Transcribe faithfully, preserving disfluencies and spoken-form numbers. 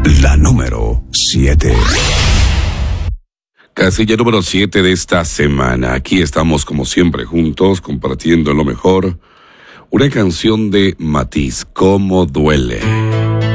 La número siete. Casilla número siete de esta semana. Aquí estamos como siempre juntos, compartiendo lo mejor. Una canción de Matiz, ¿Cómo duele?